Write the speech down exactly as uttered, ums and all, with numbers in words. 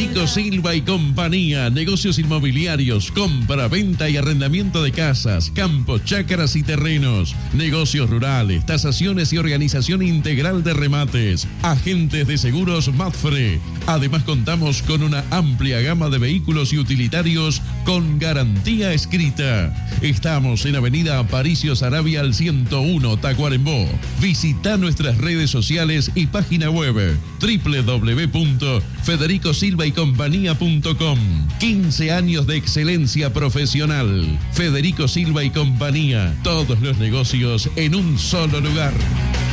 Federico Silva y compañía, negocios inmobiliarios, compra, venta y arrendamiento de casas, campos, chácaras y terrenos, negocios rurales, tasaciones y organización integral de remates, agentes de seguros Mapfre. Además contamos con una amplia gama de vehículos y utilitarios con garantía escrita. Estamos en Avenida Aparicio Saravia al ciento uno, Tacuarembó. Visita nuestras redes sociales y página web doble u doble u doble u punto federico silva y compañía punto com. quince años de excelencia profesional. Federico Silva y compañía. Todos los negocios en un solo lugar.